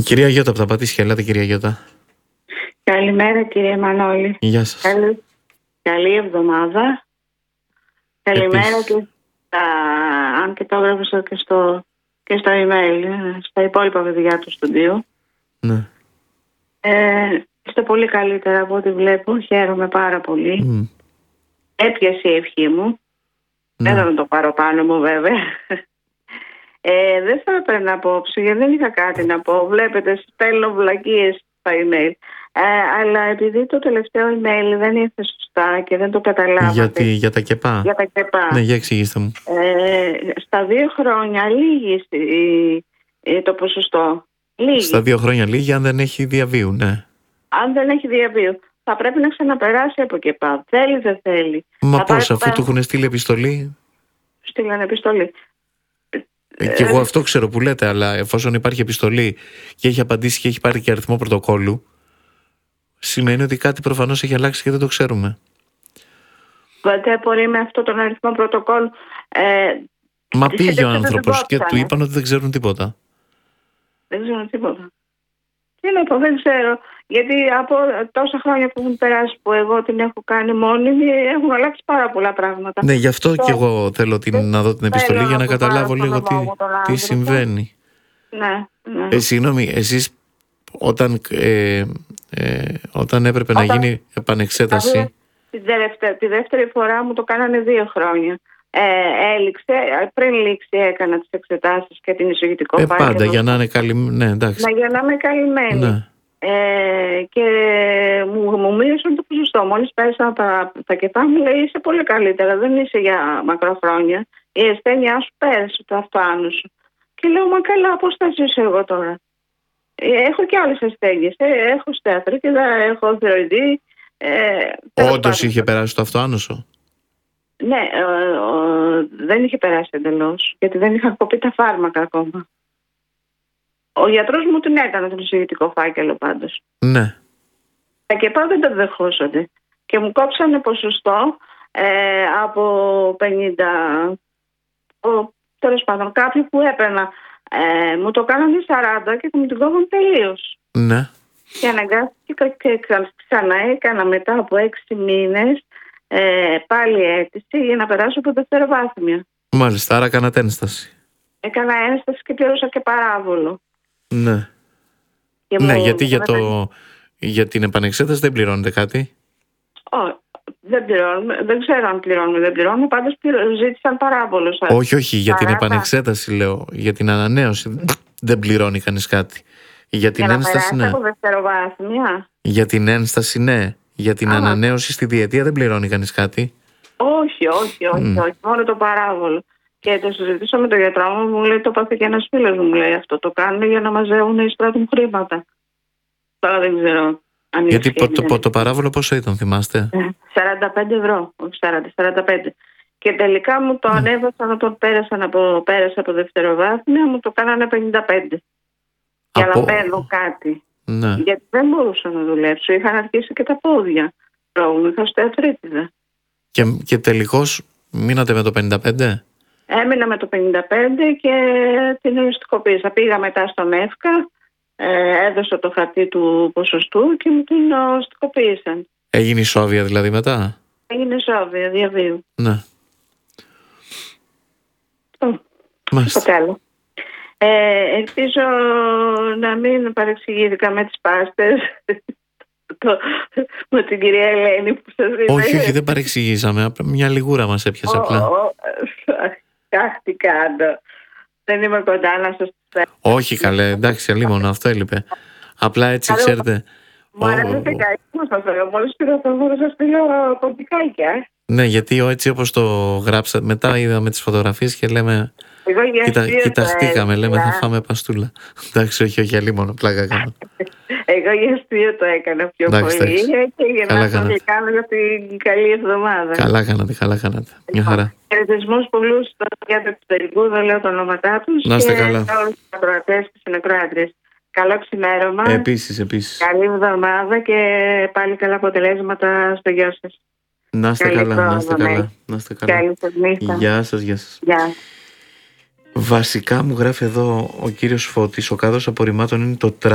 Κυρία Γιώτα από τα Πατήσια, ελάτε κυρία Γιώτα. Καλημέρα κύριε Μανώλη. Γεια σας. Καλή εβδομάδα. Καλημέρα και αν και το έγραψα και στο email, στα υπόλοιπα παιδιά του στούντιο. Ναι. Είστε πολύ καλύτερα από ό,τι βλέπω. Χαίρομαι πάρα πολύ. Έπιασε η ευχή μου. Ναι. Δεν θα το πάρω πάνω μου βέβαια. Δεν θα έπαιρνα απόψε γιατί δεν είχα κάτι να πω. Βλέπετε, στέλνω βλακίες στα email. Αλλά επειδή το τελευταίο email δεν ήρθε σωστά και δεν το καταλάβατε. Για τα ΚΕΠΑ. Για τα ΚΕΠΑ. Ναι, για εξηγήστε μου. Στα 2 χρόνια λύγει το ποσοστό. Λύγει. Στα 2 χρόνια λύγει αν δεν έχει διαβίου, ναι. Αν δεν έχει διαβίου. Θα πρέπει να ξαναπεράσει από ΚΕΠΑ. Θέλει, δεν θέλει. Μα πώς, αφού του έχουν στείλει επιστολή. Στείλανε επιστολή. Και εγώ αυτό ξέρω που λέτε, αλλά εφόσον υπάρχει επιστολή και έχει απαντήσει και έχει πάρει και αριθμό πρωτοκόλλου, σημαίνει ότι κάτι προφανώς έχει αλλάξει και δεν το ξέρουμε. Δεν μπορεί με αυτό τον αριθμό πρωτοκόλλου. Μα πήγε ο άνθρωπος και του είπαν ότι δεν ξέρουν τίποτα. Δεν ξέρουν τίποτα. Τι να πω, δεν ξέρω. Γιατί από τόσα χρόνια που έχουν περάσει που εγώ την έχω κάνει μόνιμη, έχουν αλλάξει πάρα πολλά πράγματα. Ναι, γι' αυτό και εγώ θέλω να δω την επιστολή για να καταλάβω λίγο τι συμβαίνει. Ναι, ναι. Συγγνώμη, εσείς όταν έπρεπε να γίνει επανεξέταση. Τη δεύτερη φορά μου το κάνανε 2 χρόνια. Έληξε, πριν λήξει έκανα τις εξετάσεις και την εισηγητικό φάκελο. Πάντα για να είναι καλυμμένη. Ναι, εντάξει. Για να είμαι καλυμμένη. Ναι. Και μου μίλησαν το ποσοστό. Μόλις πέρασα τα ΚΕΠΑ μου λέει είσαι πολύ καλύτερα, δεν είσαι για μακροχρόνια. Η ασθένειά σου πέρασε, το αυτοάνω σου. Και λέω μα καλά, πώς θα ζήσω εγώ τώρα. Έχω και άλλες ασθένειες. Έχω στεατρίτιδα, έχω θηροειδή. Όντως είχε περάσει το αυτοάνωσο. Ναι, δεν είχε περάσει εντελώς, γιατί δεν είχα κοπεί τα φάρμακα ακόμα. Ο γιατρός μου την έκανε τον εισηγητικό φάκελο πάντως. Ναι. Τα ΚΕΠΑ δεν τα δεχόσατε. Και μου κόψανε ποσοστό από 50. Τέλος πάντων, κάποιοι που έπαιρνα μου το κάνανε 40 και μου την κόβουν τελείως. Ναι. Και αναγκάστηκα και ξανά έκανα μετά από 6 μήνες πάλι αίτηση για να περάσω από δευτεροβάθμια. Μάλιστα, άρα κάνατε ένσταση. Έκανα ένσταση και πλήρωσα και παράβολο. Ναι. Και ναι, γιατί για την επανεξέταση δεν πληρώνετε κάτι. Δεν πληρώνουμε, δεν ξέρω αν πληρώνουμε, δεν πληρώνουμε, πάντως ζήτησαν παράβολο. Όχι, για την επανεξέταση λέω, για την ανανέωση δεν πληρώνει κανείς κάτι. Για την ένσταση ναι. Από δευτεροβάθμια. Για την ένσταση ναι. Για την ανανέωση στη διετία δεν πληρώνει κανείς κάτι. Όχι, μόνο το παράβολο. Και το συζητήσω με τον γιατρό μου λέει το πάθε και ένας φίλος μου λέει αυτό το κάνουν για να μαζεύουν οι στράτουν χρήματα. Τώρα δεν ξέρω αν γιατί το παράβολο πόσο ήταν, θυμάστε? 45 ευρώ, όχι 45. Και τελικά μου το ανέβασαν όταν πέρασα από δευτεροβάθμια, μου το κάνανε 55. Για να παίρνω κάτι. Ναι. Γιατί δεν μπορούσα να δουλέψω. Είχαν αρχίσει και τα πόδια. Είχα στεατρίτιδα. Και τελικώς μείνατε με το 55? Έμεινα με το 55 και την οριστικοποίησα. Πήγα μετά στον ΕΦΚΑ, έδωσα το χαρτί του ποσοστού και μου την οριστικοποίησαν. Έγινε ισόβια δηλαδή μετά? Έγινε ισόβια, διαβίου. Ναι. Τίποτα άλλο. Ελπίζω να μην παρεξηγήθηκα με τις πάστες με την κυρία Ελένη που σας είπε. Όχι, δεν παρεξηγήσαμε. Μια λιγούρα μας έπιασε απλά. Τι κάνω. Δεν είμαι κοντά να σας πω. Όχι καλέ, εντάξει, αλίμονο, αυτό έλειπε. Απλά έτσι ξέρετε. Μου αρέσει και σας λέω. Μόλις πήρα το να σας στείλω κωδικάκια. Ναι, γιατί έτσι όπως το γράψατε, μετά είδαμε τις φωτογραφίες και λέμε. Κοιταχτήκαμε, λέμε θα φάμε παστούλα. Εντάξει, όχι, αλίμονο, πλάκα κάνω. Εγώ για αστείο το έκανα πιο πολύ και για να σας κάνω για την καλή εβδομάδα. Καλά κάνατε. Μια χαρά. Χαιρετισμούς πολλούς για το εξωτερικό, δεν λέω τα ονόματά τους. Να είστε καλά. Και όλους τους ακροατές και συνεκροάτριες. Καλό ξημέρωμα. Επίσης. Καλή εβδομάδα και πάλι καλά αποτελέσματα στο γιο σας. Να είστε καλά. Καλή σας νύχτα. Γεια σας. Βασικά μου γράφει εδώ ο κύριος Φώτης, ο κάδος απορριμμάτων είναι το